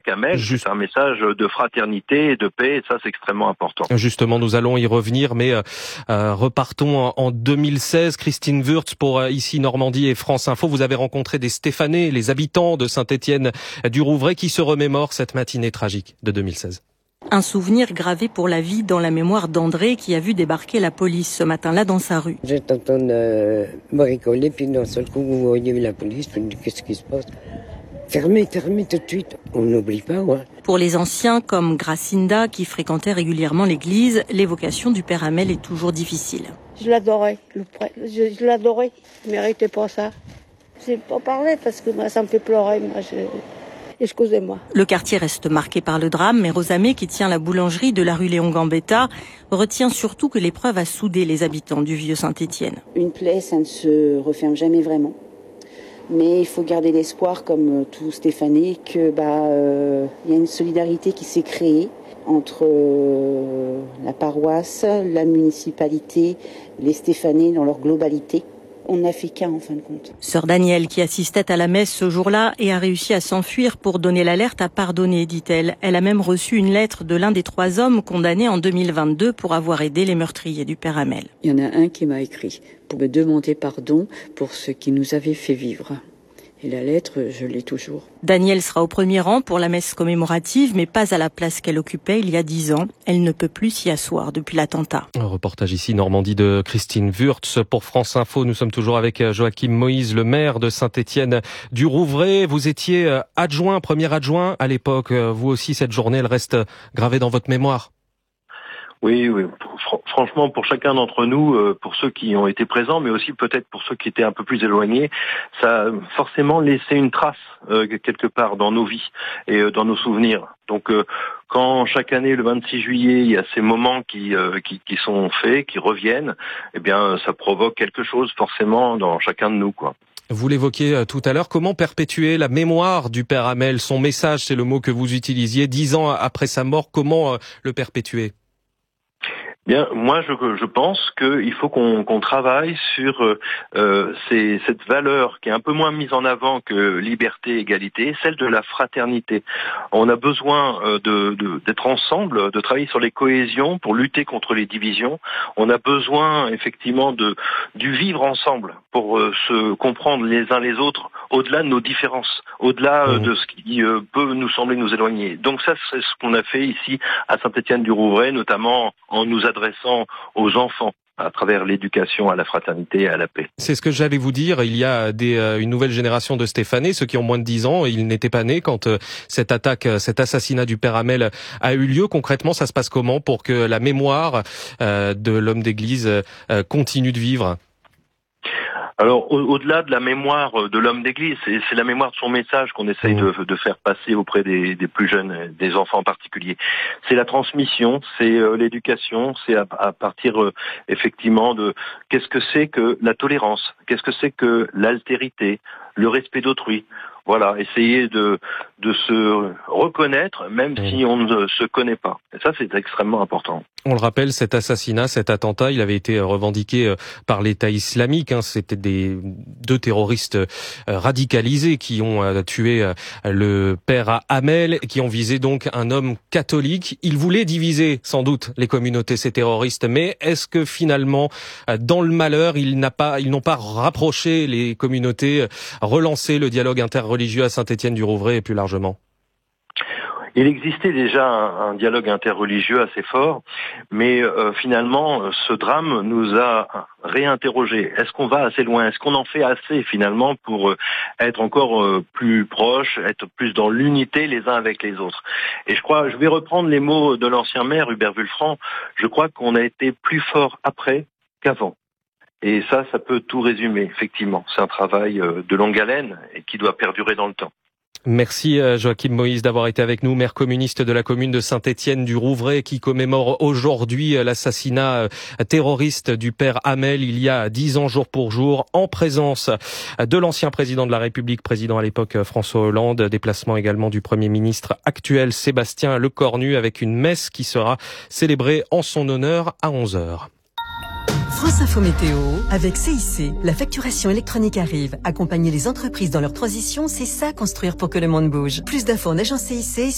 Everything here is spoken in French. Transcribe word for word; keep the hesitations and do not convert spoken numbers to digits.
Jacques Hamel. Juste... C'est un message de fraternité et de paix, et ça c'est extrêmement important. Justement, nous allons y revenir, mais euh, euh, repartons en, en deux mille seize. Christine Wurtz pour euh, ici Normandie et France Info. Vous avez rencontré des Stéphanois, les habitants de Saint-Étienne-du-Rouvray, qui se remémorent cette matinée tragique de deux mille seize. Un souvenir gravé pour la vie dans la mémoire d'André qui a vu débarquer la police ce matin-là dans sa rue. J'étais en train de bricoler, puis d'un seul coup, vous voyez la police, puis qu'est-ce qui se passe? Fermez, fermez tout de suite. On n'oublie pas, ouais. Pour les anciens comme Gracinda, qui fréquentaient régulièrement l'église, l'évocation du père Hamel est toujours difficile. Je l'adorais, le prêtre. Je, je l'adorais. Il méritait pas ça. Je n'ai pas parlé parce que moi, ça me fait pleurer. Moi, je... Excusez-moi. Le quartier reste marqué par le drame, mais Rosamé, qui tient la boulangerie de la rue Léon Gambetta, retient surtout que l'épreuve a soudé les habitants du vieux Saint-Étienne. Une plaie, ça ne se referme jamais vraiment. Mais il faut garder l'espoir, comme tout Stéphanois, que bah euh, y a une solidarité qui s'est créée entre euh, la paroisse, la municipalité, les Stéphanois dans leur globalité. On n'a fait qu'un en fin de compte. Sœur Danielle, qui assistait à la messe ce jour-là et a réussi à s'enfuir pour donner l'alerte, a pardonné, dit-elle. Elle a même reçu une lettre de l'un des trois hommes condamnés en deux mille vingt-deux pour avoir aidé les meurtriers du père Hamel. Il y en a un qui m'a écrit pour me demander pardon pour ce qui nous avait fait vivre. Et la lettre, je l'ai toujours. Danielle sera au premier rang pour la messe commémorative, mais pas à la place qu'elle occupait il y a dix ans. Elle ne peut plus s'y asseoir depuis l'attentat. Un reportage ici, Normandie, de Christine Wurtz pour France Info. Nous sommes toujours avec Joachim Moïse, le maire de Saint-Étienne-du-Rouvray. Vous étiez adjoint, premier adjoint à l'époque. Vous aussi, cette journée, elle reste gravée dans votre mémoire. Oui, oui. Franchement, pour chacun d'entre nous, pour ceux qui ont été présents, mais aussi peut-être pour ceux qui étaient un peu plus éloignés, ça a forcément laissé une trace euh, quelque part dans nos vies et euh, dans nos souvenirs. Donc, euh, quand chaque année, le vingt-six juillet, il y a ces moments qui, euh, qui, qui sont faits, qui reviennent, eh bien, ça provoque quelque chose forcément dans chacun de nous, quoi. Vous l'évoquiez tout à l'heure, comment perpétuer la mémoire du père Hamel? Son message, c'est le mot que vous utilisiez, dix ans après sa mort, comment euh, le perpétuer? Bien, moi je, je pense qu'il faut qu'on, qu'on travaille sur euh, ces, cette valeur qui est un peu moins mise en avant que liberté, égalité, celle de la fraternité. On a besoin euh, de, de, d'être ensemble, de travailler sur les cohésions pour lutter contre les divisions. On a besoin effectivement de du vivre ensemble pour euh, se comprendre les uns les autres au-delà de nos différences, au-delà euh, de ce qui euh, peut nous sembler nous éloigner. Donc ça, c'est ce qu'on a fait ici à Saint-Étienne-du-Rouvray, notamment en nous adressant aux enfants à travers l'éducation à la fraternité et à la paix. C'est ce que j'allais vous dire. Il y a des, euh, une nouvelle génération de Stéphanois, ceux qui ont moins de dix ans. Ils n'étaient pas nés quand euh, cette attaque, cet assassinat du père Hamel a eu lieu. Concrètement, ça se passe comment pour que la mémoire euh, de l'homme d'église euh, continue de vivre ? Alors, au- au-delà de la mémoire de l'homme d'église, c'est, c'est la mémoire de son message qu'on essaye de, de faire passer auprès des, des plus jeunes, des enfants en particulier. C'est la transmission, c'est euh, l'éducation, c'est à, à partir euh, effectivement de qu'est-ce que c'est que la tolérance, qu'est-ce que c'est que l'altérité, le respect d'autrui. Voilà, essayer de de se reconnaître même si on ne se connaît pas. Et ça, c'est extrêmement important. On le rappelle, cet assassinat, cet attentat, il avait été revendiqué par l'État islamique. Hein. C'était des deux terroristes radicalisés qui ont tué le père Hamel, qui ont visé donc un homme catholique. Ils voulaient diviser sans doute les communautés, ces terroristes. Mais est-ce que finalement, dans le malheur, ils n'ont pas, ils n'ont pas rapproché les communautés, relancé le dialogue interreligieux à Saint-Étienne-du-Rouvray et plus largement? Il existait déjà un, un dialogue interreligieux assez fort, mais euh, finalement, ce drame nous a réinterrogés. Est-ce qu'on va assez loin? Est-ce qu'on en fait assez finalement pour euh, être encore euh, plus proches, être plus dans l'unité les uns avec les autres? Et je crois, je vais reprendre les mots de l'ancien maire Hubert Wulfranc, je crois qu'on a été plus fort après qu'avant. Et ça, ça peut tout résumer, effectivement. C'est un travail de longue haleine et qui doit perdurer dans le temps. Merci Joachim Moïse d'avoir été avec nous, maire communiste de la commune de Saint-Étienne-du-Rouvray, qui commémore aujourd'hui l'assassinat terroriste du père Hamel il y a dix ans jour pour jour, en présence de l'ancien président de la République, président à l'époque François Hollande, déplacement également du Premier ministre actuel Sébastien Lecornu, avec une messe qui sera célébrée en son honneur à onze heures. France Info Météo, avec C I C. La facturation électronique arrive. Accompagner les entreprises dans leur transition, c'est ça construire pour que le monde bouge. Plus d'infos en agence C I C.